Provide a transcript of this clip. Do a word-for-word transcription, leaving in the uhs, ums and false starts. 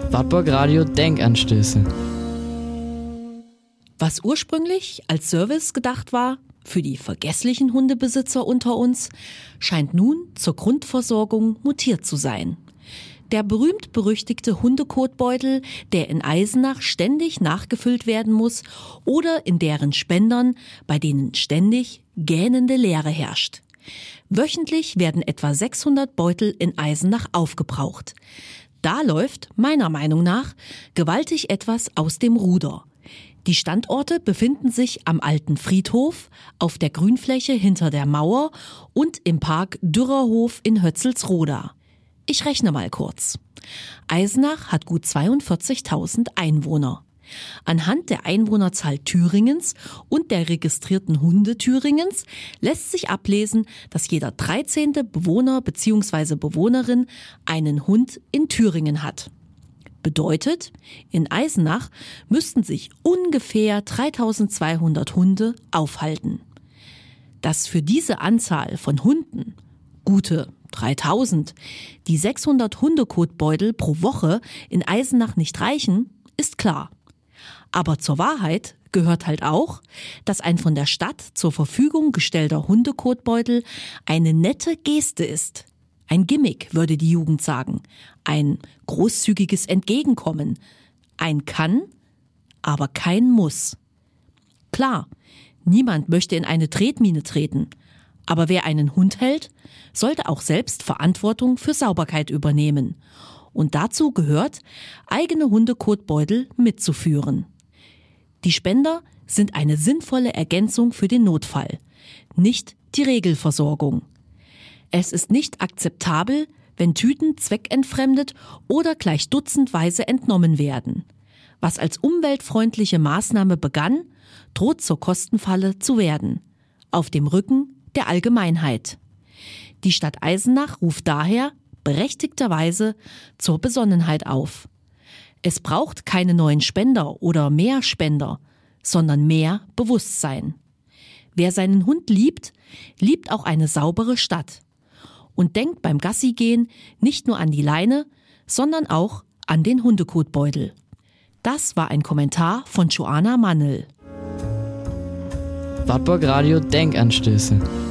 Wartburg Radio Denkanstöße. Was ursprünglich als Service gedacht war, für die vergesslichen Hundebesitzer unter uns, scheint nun zur Grundversorgung mutiert zu sein. Der berühmt-berüchtigte Hundekotbeutel, der in Eisenach ständig nachgefüllt werden muss oder in deren Spendern, bei denen ständig gähnende Leere herrscht. Wöchentlich werden etwa sechshundert Beutel in Eisenach aufgebraucht. Da läuft, meiner Meinung nach, gewaltig etwas aus dem Ruder. Die Standorte befinden sich am alten Friedhof, auf der Grünfläche hinter der Mauer und im Park Dürerhof in Hötzelsroda. Ich rechne mal kurz. Eisenach hat gut zweiundvierzigtausend Einwohner. Anhand der Einwohnerzahl Thüringens und der registrierten Hunde Thüringens lässt sich ablesen, dass jeder dreizehnte Bewohner bzw. Bewohnerin einen Hund in Thüringen hat. Bedeutet, in Eisenach müssten sich ungefähr dreitausendzweihundert Hunde aufhalten. Dass für diese Anzahl von Hunden, gute dreitausend, die sechshundert Hundekotbeutel pro Woche in Eisenach nicht reichen, ist klar. Aber zur Wahrheit gehört halt auch, dass ein von der Stadt zur Verfügung gestellter Hundekotbeutel eine nette Geste ist. Ein Gimmick, würde die Jugend sagen. Ein großzügiges Entgegenkommen. Ein Kann, aber kein Muss. Klar, niemand möchte in eine Tretmine treten. Aber wer einen Hund hält, sollte auch selbst Verantwortung für Sauberkeit übernehmen. Und dazu gehört, eigene Hundekotbeutel mitzuführen. Die Spender sind eine sinnvolle Ergänzung für den Notfall, nicht die Regelversorgung. Es ist nicht akzeptabel, wenn Tüten zweckentfremdet oder gleich dutzendweise entnommen werden. Was als umweltfreundliche Maßnahme begann, droht zur Kostenfalle zu werden. Auf dem Rücken der Allgemeinheit. Die Stadt Eisenach ruft daher berechtigterweise zur Besonnenheit auf. Es braucht keine neuen Spender oder mehr Spender, sondern mehr Bewusstsein. Wer seinen Hund liebt, liebt auch eine saubere Stadt. Und denkt beim Gassigehen nicht nur an die Leine, sondern auch an den Hundekotbeutel. Das war ein Kommentar von Joanna Mannel. Wartburg Radio Denkanstöße.